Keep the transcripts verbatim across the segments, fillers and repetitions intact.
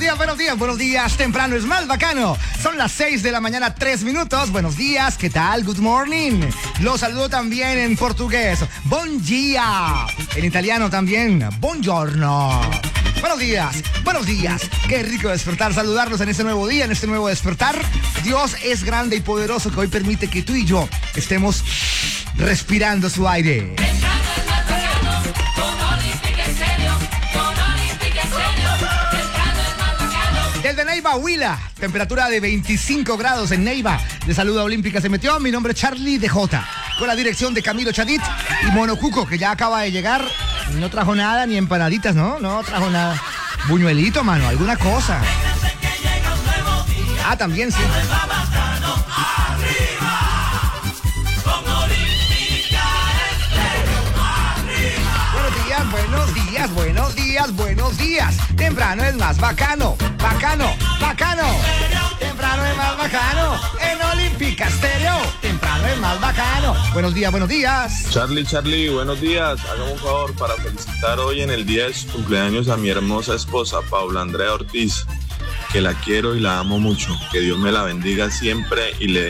días, buenos días, buenos días. Temprano es más bacano. Son las seis de la mañana, tres minutos. Buenos días, ¿qué tal? Good morning. Los saludo también en portugués. Bon dia. En italiano también. Buongiorno. Buenos días, buenos días. Qué rico despertar, saludarlos en este nuevo día, en este nuevo despertar. Dios es grande y poderoso que hoy permite que tú y yo estemos respirando su aire. Desde Neiva, Huila, temperatura de veinticinco grados en Neiva. De Salud Olímpica se metió. Mi nombre es Charlie D J, con la dirección de Camilo Chadit y Monocuco, que ya acaba de llegar. No trajo nada, ni empanaditas, ¿no? No trajo nada. Buñuelito, mano, alguna cosa. Ah, también, sí. Buenos días, buenos días, buenos días. Temprano es más bacano, bacano, bacano. Temprano es más bacano. En Olímpica Estéreo. Temprano es más bacano. Buenos días, buenos días. Charlie, Charlie, buenos días. Hágame un favor para felicitar hoy en el día de su cumpleaños a mi hermosa esposa, Paula Andrea Ortiz, que la quiero y la amo mucho. Que Dios me la bendiga siempre y le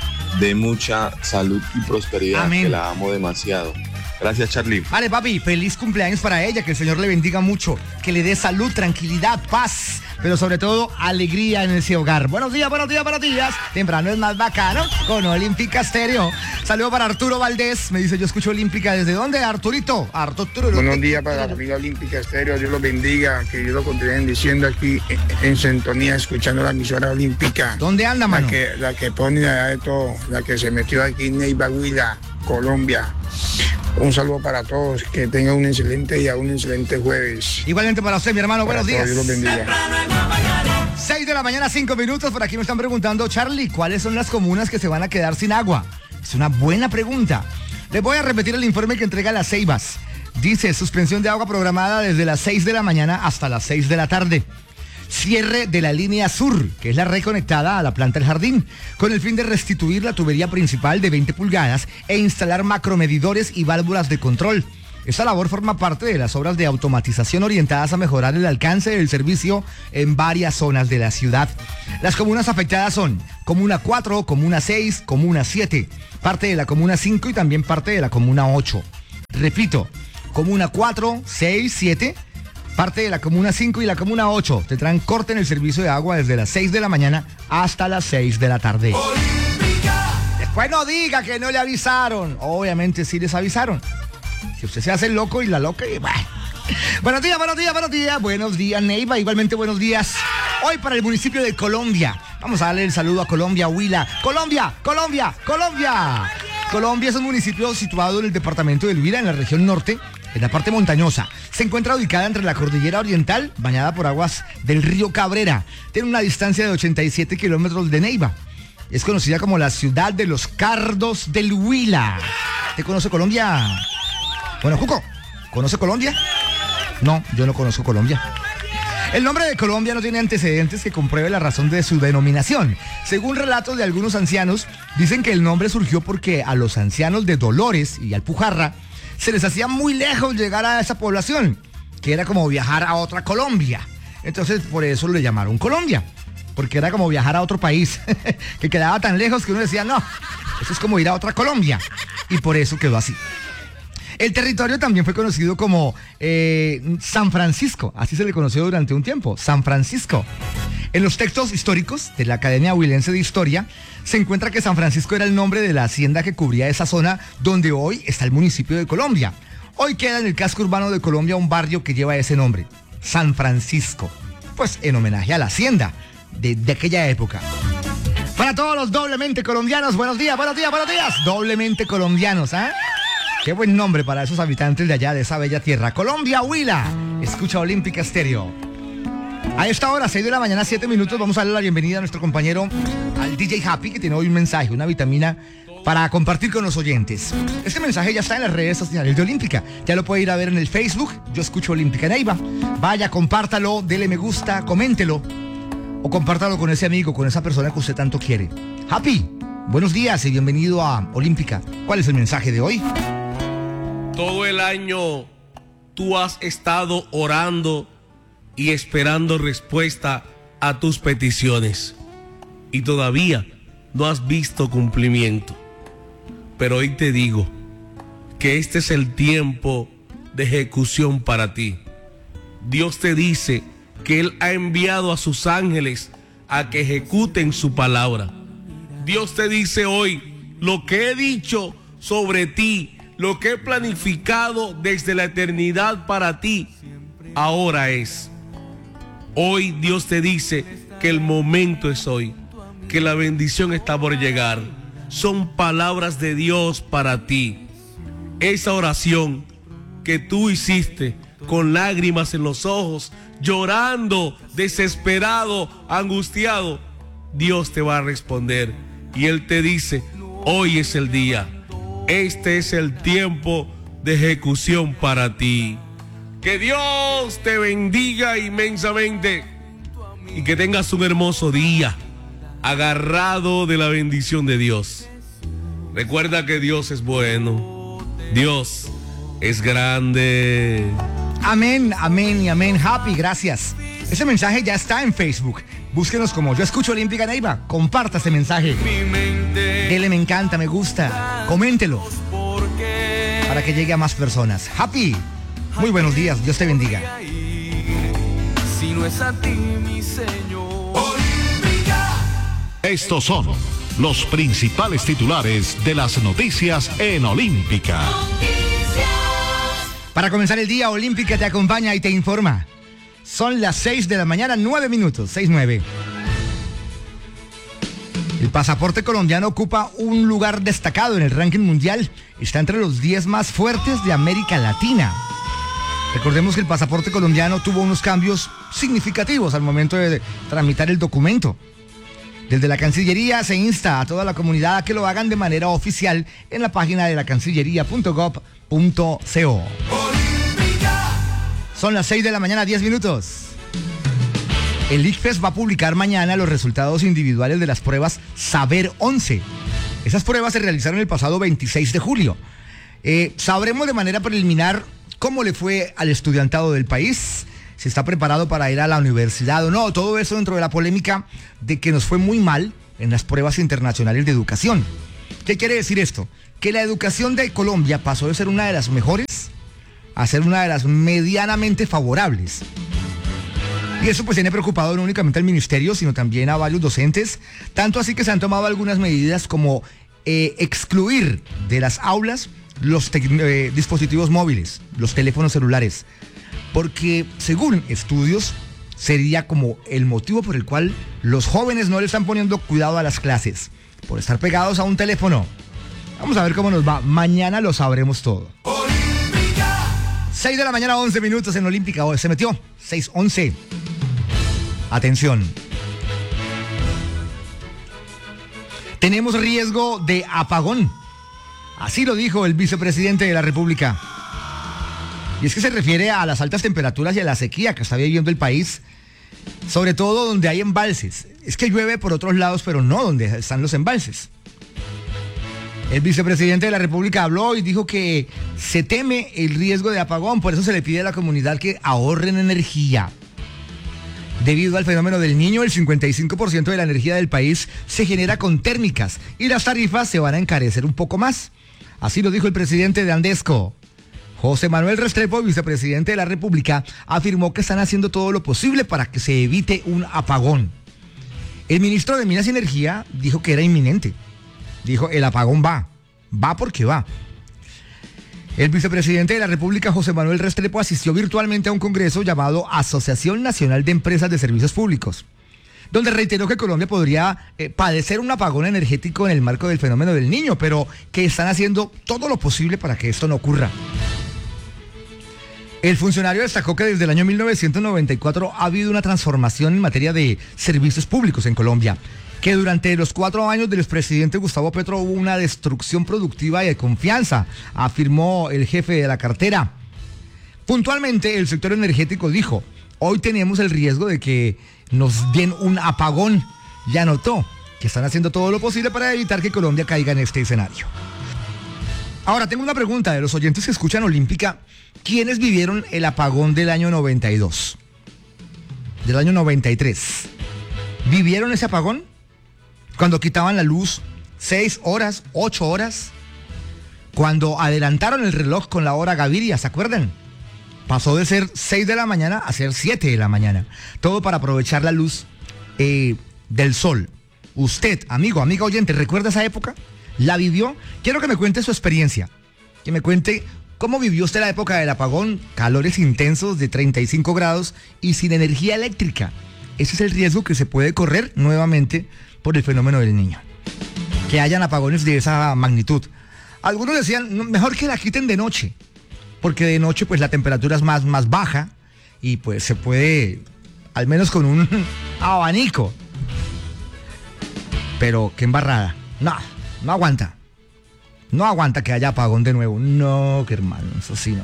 dé mucha salud y prosperidad. Amén. Que la amo demasiado. Gracias, Charlie. Vale, papi, feliz cumpleaños para ella, que el Señor le bendiga mucho, que le dé salud, tranquilidad, paz, pero sobre todo alegría en ese hogar. Buenos días, buenos días, buenos días. Temprano es más bacano con Olímpica Estéreo. Saludo para Arturo Valdés, me dice, yo escucho Olímpica. ¿Desde dónde, Arturito? Arturo. Buenos días para la familia Olímpica Estéreo, Dios los bendiga, que Dios lo continúen diciendo aquí en, en sintonía, escuchando la emisora Olímpica. ¿Dónde anda, mano? La que, la que pone allá de todo, la que se metió aquí en Neiva, Huila, Colombia. Un saludo para todos, que tengan un excelente día, un excelente jueves. Igualmente para usted, mi hermano, para buenos días. Dios los bendiga. seis de la mañana, cinco minutos, por aquí me están preguntando, Charlie, ¿cuáles son las comunas que se van a quedar sin agua? Es una buena pregunta. Les voy a repetir el informe que entrega las Ceibas. Dice, suspensión de agua programada desde las seis de la mañana hasta las seis de la tarde. Cierre de la línea sur, que es la red conectada a la planta del jardín, con el fin de restituir la tubería principal de veinte pulgadas e instalar macromedidores y válvulas de control. Esta labor forma parte de las obras de automatización orientadas a mejorar el alcance del servicio en varias zonas de la ciudad. Las comunas afectadas son Comuna cuatro, Comuna seis, Comuna siete, parte de la Comuna cinco y también parte de la Comuna ocho. Repito, Comuna cuatro, seis, siete... parte de la Comuna cinco y la Comuna ocho tendrán corte en el servicio de agua desde las seis de la mañana hasta las seis de la tarde. Olímpica. Después no diga que no le avisaron. Obviamente sí les avisaron. Si usted se hace el loco y la loca y bueno. Buenos días, buenos días, buenos días. Buenos días, Neiva. Igualmente buenos días. Hoy para el municipio de Colombia. Vamos a darle el saludo a Colombia, Huila. Colombia, Colombia, Colombia. Colombia es un municipio situado en el departamento del Huila, en la región norte, en la parte montañosa. Se encuentra ubicada entre la cordillera oriental, bañada por aguas del río Cabrera. Tiene una distancia de ochenta y siete kilómetros de Neiva. Es conocida como la ciudad de los cardos del Huila. ¿Te conoce Colombia? Bueno, Cuco, ¿conoce Colombia? No, yo no conozco Colombia. El nombre de Colombia no tiene antecedentes que compruebe la razón de su denominación. Según relatos de algunos ancianos, dicen que el nombre surgió porque a los ancianos de Dolores y Alpujarra se les hacía muy lejos llegar a esa población, que era como viajar a otra Colombia. Entonces, por eso le llamaron Colombia, porque era como viajar a otro país, que quedaba tan lejos que uno decía, no, eso es como ir a otra Colombia, y por eso quedó así. El territorio también fue conocido como eh, San Francisco, así se le conoció durante un tiempo, San Francisco. En los textos históricos de la Academia Huilense de Historia, se encuentra que San Francisco era el nombre de la hacienda que cubría esa zona donde hoy está el municipio de Colombia. Hoy queda en el casco urbano de Colombia un barrio que lleva ese nombre, San Francisco, pues en homenaje a la hacienda de, de aquella época. Para todos los doblemente colombianos, buenos días, buenos días, buenos días, doblemente colombianos, ¿ah? ¿eh? Qué buen nombre para esos habitantes de allá, de esa bella tierra. Colombia, Huila, escucha Olímpica Estéreo. A esta hora, seis de la mañana, siete minutos, vamos a darle la bienvenida a nuestro compañero, al D J Happy, que tiene hoy un mensaje, una vitamina para compartir con los oyentes. Este mensaje ya está en las redes sociales de Olímpica. Ya lo puede ir a ver en el Facebook, Yo Escucho Olímpica Neiva. Vaya, compártalo, dele me gusta, coméntelo. O compártalo con ese amigo, con esa persona que usted tanto quiere. Happy, buenos días y bienvenido a Olímpica. ¿Cuál es el mensaje de hoy? Todo el año tú has estado orando y esperando respuesta a tus peticiones. Y todavía no has visto cumplimiento. Pero hoy te digo que este es el tiempo de ejecución para ti. Dios te dice que Él ha enviado a sus ángeles a que ejecuten su palabra. Dios te dice hoy: lo que he dicho sobre ti, lo que he planificado desde la eternidad para ti, ahora es. Hoy Dios te dice que el momento es hoy, que la bendición está por llegar. Son palabras de Dios para ti. Esa oración que tú hiciste con lágrimas en los ojos, llorando, desesperado, angustiado, Dios te va a responder. Y Él te dice: hoy es el día, este es el tiempo de ejecución para ti. Que Dios te bendiga inmensamente y que tengas un hermoso día, agarrado de la bendición de Dios. Recuerda que Dios es bueno, Dios es grande. Amén, amén y amén. Happy, gracias. Ese mensaje ya está en Facebook. Búsquenos como Yo Escucho Olímpica Neiva. Comparta ese mensaje. Dele me encanta, me gusta. Coméntelo para que llegue a más personas. Happy, muy buenos días. Dios te bendiga. Si no es a ti, mi Señor. Estos son los principales titulares de las noticias en Olímpica. Para comenzar el día, Olímpica te acompaña y te informa. Son las seis de la mañana, nueve minutos, seis nueve. El pasaporte colombiano ocupa un lugar destacado en el ranking mundial. Está entre los diez más fuertes de América Latina. Recordemos que el pasaporte colombiano tuvo unos cambios significativos al momento de tramitar el documento. Desde la Cancillería se insta a toda la comunidad a que lo hagan de manera oficial en la página de la cancillería punto gov punto co. Son las seis de la mañana, diez minutos. El ICFES va a publicar mañana los resultados individuales de las pruebas Saber once. Esas pruebas se realizaron el pasado veintiséis de julio. Eh, sabremos de manera preliminar cómo le fue al estudiantado del país, si está preparado para ir a la universidad o no. Todo eso dentro de la polémica de que nos fue muy mal en las pruebas internacionales de educación. ¿Qué quiere decir esto? Que la educación de Colombia pasó de ser una de las mejores a ser una de las medianamente favorables. Y eso pues tiene preocupado no únicamente al ministerio, sino también a varios docentes, tanto así que se han tomado algunas medidas como eh, excluir de las aulas los eh, dispositivos móviles, los teléfonos celulares, porque según estudios sería como el motivo por el cual los jóvenes no le están poniendo cuidado a las clases, por estar pegados a un teléfono. Vamos a ver cómo nos va, mañana lo sabremos todo. seis de la mañana, once minutos en Olímpica. Se metió, seis once. Atención. Tenemos riesgo de apagón. Así lo dijo el vicepresidente de la República. Y es que se refiere a las altas temperaturas y a la sequía que está viviendo el país, sobre todo donde hay embalses. Es que llueve por otros lados, pero no donde están los embalses. El vicepresidente de la República habló y dijo que se teme el riesgo de apagón, por eso se le pide a la comunidad que ahorren energía. Debido al fenómeno del Niño, el cincuenta y cinco por ciento de la energía del país se genera con térmicas y las tarifas se van a encarecer un poco más. Así lo dijo el presidente de Andesco. José Manuel Restrepo, vicepresidente de la República, afirmó que están haciendo todo lo posible para que se evite un apagón. El ministro de Minas y Energía dijo que era inminente. Dijo, el apagón va, va porque va. El vicepresidente de la República, José Manuel Restrepo, asistió virtualmente a un congreso llamado Asociación Nacional de Empresas de Servicios Públicos, donde reiteró que Colombia podría eh, padecer un apagón energético en el marco del fenómeno del Niño, pero que están haciendo todo lo posible para que esto no ocurra. El funcionario destacó que desde el año mil novecientos noventa y cuatro ha habido una transformación en materia de servicios públicos en Colombia, que durante los cuatro años del expresidente Gustavo Petro hubo una destrucción productiva y de confianza, afirmó el jefe de la cartera. Puntualmente, el sector energético dijo, hoy tenemos el riesgo de que nos den un apagón. Ya notó que están haciendo todo lo posible para evitar que Colombia caiga en este escenario. Ahora, tengo una pregunta de los oyentes que escuchan Olímpica. ¿Quiénes vivieron el apagón del año noventa y dos? del año noventa y tres. ¿Vivieron ese apagón? Cuando quitaban la luz seis horas, ocho horas. Cuando adelantaron el reloj con la hora Gaviria, ¿se acuerdan? Pasó de ser seis de la mañana a ser siete de la mañana. Todo para aprovechar la luz eh, del sol. Usted, amigo, amiga oyente, ¿recuerda esa época? ¿La vivió? Quiero que me cuente su experiencia. Que me cuente cómo vivió usted la época del apagón, calores intensos de treinta y cinco grados y sin energía eléctrica. Ese es el riesgo que se puede correr nuevamente por el fenómeno del Niño. Que hayan apagones de esa magnitud. Algunos decían, mejor que la quiten de noche, porque de noche pues la temperatura es más, más baja y pues se puede, al menos con un abanico. Pero qué embarrada. No, no aguanta. No aguanta que haya apagón de nuevo. No, que hermano, eso sí no.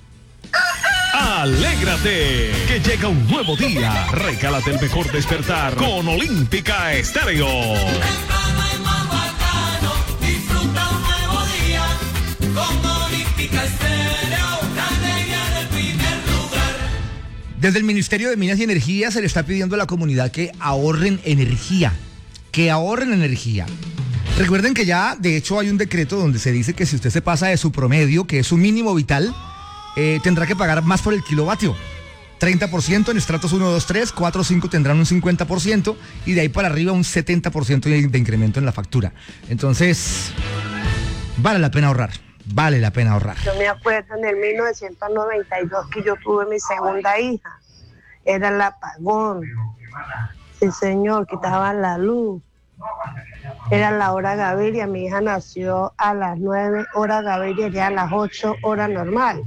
Alégrate, que llega un nuevo día. Regálate el mejor despertar con Olímpica Estéreo. Disfruta un nuevo día con Olímpica Estéreo, la alegría del primer lugar. Desde el Ministerio de Minas y Energía se le está pidiendo a la comunidad que ahorren energía. Que ahorren energía. Recuerden que ya, de hecho, hay un decreto donde se dice que si usted se pasa de su promedio, que es su mínimo vital, eh, tendrá que pagar más por el kilovatio. treinta por ciento en estratos uno, dos, tres, cuatro, cinco tendrán un cincuenta por ciento y de ahí para arriba un setenta por ciento de, de incremento en la factura. Entonces, vale la pena ahorrar, vale la pena ahorrar. Yo me acuerdo en el mil novecientos noventa y dos que yo tuve mi segunda hija. Era el apagón. Sí, señor, quitaban la luz. Era la hora Gaviria, mi hija nació a las nueve horas Gaviria, ya a las ocho horas normal.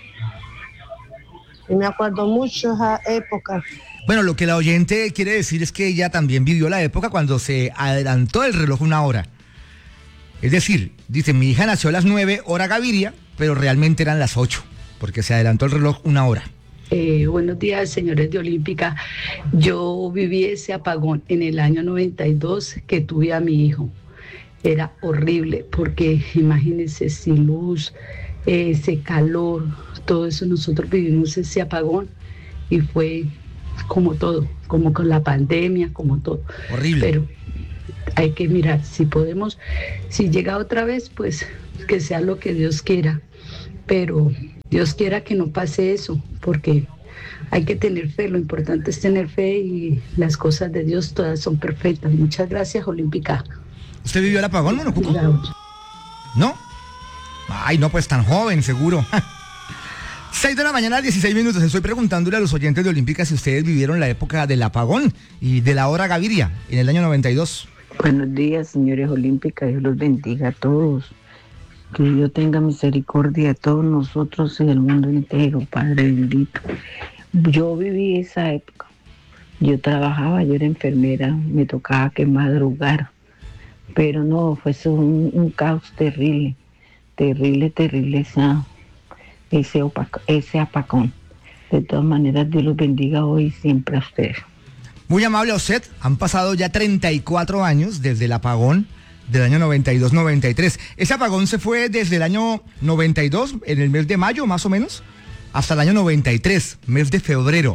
Y me acuerdo mucho esa época. Bueno, lo que la oyente quiere decir es que ella también vivió la época cuando se adelantó el reloj una hora. Es decir, dice, mi hija nació a las nueve hora Gaviria, pero realmente eran las ocho, porque se adelantó el reloj una hora. Eh, buenos días, señores de Olímpica. Yo viví ese apagón en el año noventa y dos que tuve a mi hijo. Era horrible porque imagínense, sin luz, eh, ese calor, todo eso. Nosotros vivimos ese apagón y fue como todo, como con la pandemia, como todo. Horrible. Pero hay que mirar, si podemos, si llega otra vez, pues que sea lo que Dios quiera. Pero Dios quiera que no pase eso, porque hay que tener fe, lo importante es tener fe y las cosas de Dios todas son perfectas. Muchas gracias, Olímpica. ¿Usted vivió el apagón, Monocuco? ¿No? Ay, no, pues tan joven, seguro. seis de la mañana, dieciséis minutos. Estoy preguntándole a los oyentes de Olímpica si ustedes vivieron la época del apagón y de la hora Gaviria en el año noventa y dos. Buenos días, señores Olímpica. Dios los bendiga a todos. Que Dios tenga misericordia de todos nosotros en el mundo entero, Padre bendito. Yo viví esa época. Yo trabajaba, yo era enfermera, me tocaba que madrugar. Pero no, fue un, un caos terrible, terrible, terrible esa, ese, opac, ese apagón. De todas maneras, Dios los bendiga hoy y siempre a ustedes. Muy amable a usted. Han pasado ya treinta y cuatro años desde el apagón del año noventa y dos noventa y tres. Ese apagón se fue desde el año noventa y dos, en el mes de mayo más o menos, hasta el año noventa y tres, mes de febrero.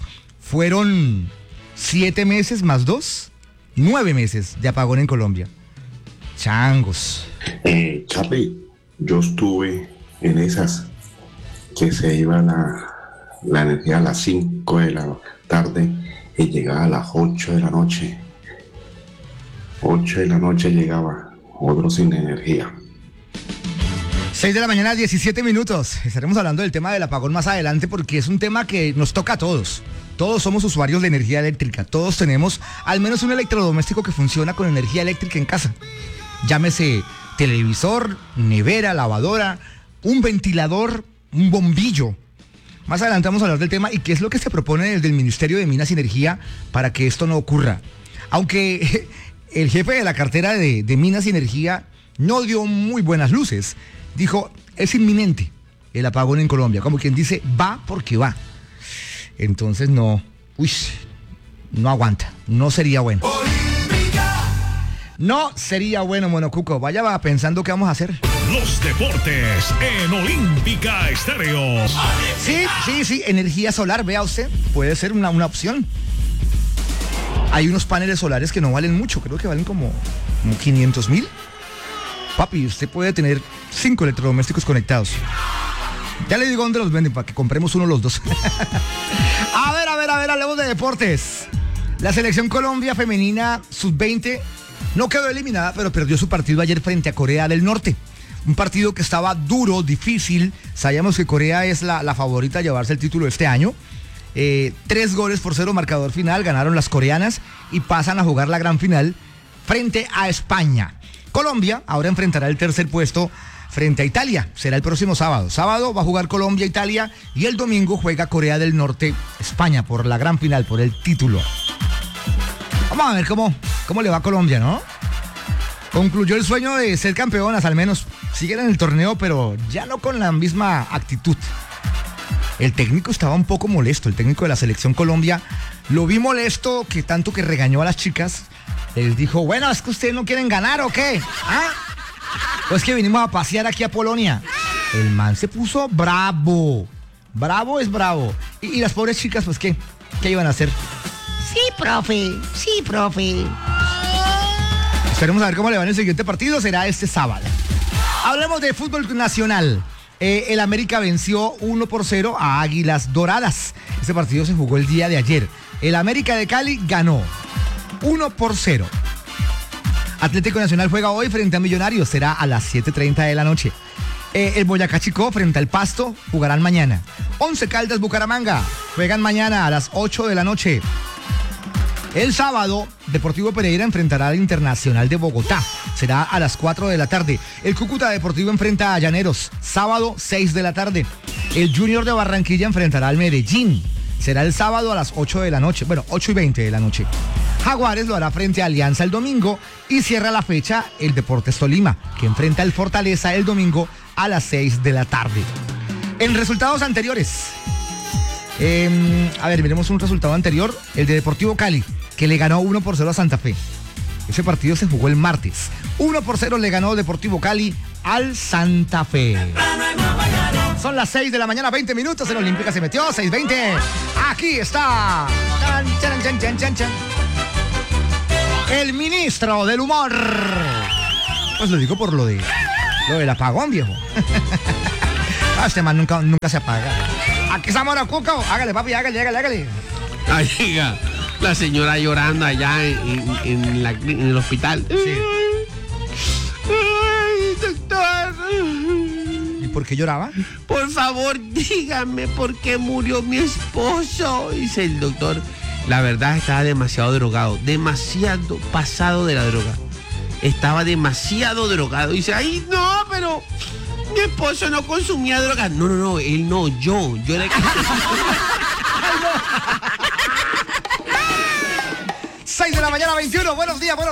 Fueron siete meses más dos, nueve meses de apagón en Colombia. Changos. Eh, Charlie, yo estuve en esas que se iba la, la energía a las cinco de la tarde y llegaba a las ocho de la noche. ocho de la noche llegaba, otro sin energía. seis de la mañana, diecisiete minutos. Estaremos hablando del tema del apagón más adelante porque es un tema que nos toca a todos. Todos somos usuarios de energía eléctrica. Todos tenemos al menos un electrodoméstico que funciona con energía eléctrica en casa. Llámese televisor, nevera, lavadora, un ventilador, un bombillo. Más adelante vamos a hablar del tema y qué es lo que se propone desde el Ministerio de Minas y Energía para que esto no ocurra. Aunque el jefe de la cartera de, de Minas y Energía no dio muy buenas luces. Dijo, es inminente el apagón en Colombia. Como quien dice, va porque va. Entonces no, uy, no aguanta. No sería bueno. No sería bueno, Monocuco. Vaya va pensando qué vamos a hacer. Los deportes en Olímpica Estéreo. Sí, sí, sí, energía solar, vea usted. Puede ser una, una opción. hay unos paneles solares que no valen mucho, creo que valen como, como quinientos mil. Papi, usted puede tener cinco electrodomésticos conectados. Ya le digo dónde los venden para que compremos uno los dos. A ver, a ver, a ver, hablemos de deportes. La selección Colombia femenina sub veinte no quedó eliminada, pero perdió su partido ayer frente a Corea del Norte. Un partido que estaba duro, difícil. Sabíamos que Corea es la, la favorita a llevarse el título este año. Eh, tres goles por cero marcador final, ganaron las coreanas y pasan a jugar la gran final frente a España. Colombia ahora enfrentará el tercer puesto frente a Italia. Será el próximo sábado. Sábado va a jugar Colombia-Italia y el domingo juega Corea del Norte-España por la gran final, por el título. Vamos a ver cómo, cómo le va a Colombia, ¿no? Concluyó el sueño de ser campeonas, al menos. Siguen en el torneo, pero ya no con la misma actitud. El técnico estaba un poco molesto, el técnico de la selección Colombia. Lo vi molesto, que tanto que regañó a las chicas. Les dijo, bueno, ¿es que ustedes no quieren ganar o qué? ¿Ah? Pues que vinimos a pasear aquí a Polonia. El man se puso bravo. Bravo es bravo. Y, y las pobres chicas, pues, ¿qué? ¿Qué iban a hacer? Sí, profe. Sí, profe. Esperemos a ver cómo le va en el siguiente partido. Será este sábado. Hablemos de fútbol nacional. Eh, el América venció uno por cero a Águilas Doradas. Este partido se jugó el día de ayer. El América de Cali ganó uno por cero. Atlético Nacional juega hoy frente a Millonarios. Será a las siete treinta de la noche. Eh, el Boyacá Chicó frente al Pasto jugarán mañana. Once Caldas Bucaramanga juegan mañana a las ocho de la noche. El sábado, Deportivo Pereira enfrentará al Internacional de Bogotá. Será a las cuatro de la tarde. El Cúcuta Deportivo enfrenta a Llaneros. Sábado, seis de la tarde. El Junior de Barranquilla enfrentará al Medellín. Será el sábado a las ocho de la noche. Bueno, ocho y veinte de la noche. Jaguares lo hará frente a Alianza el domingo. Y cierra la fecha el Deportes Tolima, que enfrenta al Fortaleza el domingo a las seis de la tarde. En resultados anteriores. Eh, a ver, miremos un resultado anterior. El de Deportivo Cali, que le ganó uno por cero a Santa Fe. Ese partido se jugó el martes. uno por cero le ganó Deportivo Cali al Santa Fe. Son las seis de la mañana, veinte minutos. En Olímpica se metió, seis veinte. Aquí está. Chan, chan, chan, chan, chan. El ministro del humor. Pues lo digo por lo de lo del apagón, viejo. Ah, este man nunca, nunca se apaga. Aquí estamos ahora, Cuco. Hágale, papi, hágale, hágale, hágale. Ahí llega la señora llorando allá en, en, en, la, en el hospital. Sí. Ay, doctor. ¿Y por qué lloraba? Por favor, dígame por qué murió mi esposo. Dice el doctor. La verdad, estaba demasiado drogado. Demasiado pasado de la droga. Estaba demasiado drogado. Dice, ay, no, pero mi esposo no consumía droga. No, no, no, él no, yo. Yo era el que... seis de la mañana, veintiuno. Buenos días, buenos